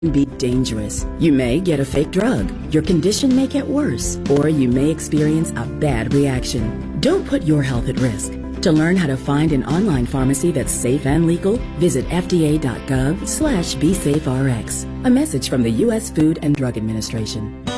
be dangerous. You may get a fake drug, your condition may get worse, or you may experience a bad reaction. Don't put your health at risk. To learn how to find an online pharmacy that's safe and legal, visit fda.gov/BeSafeRx. A message from the U.S. Food and Drug Administration.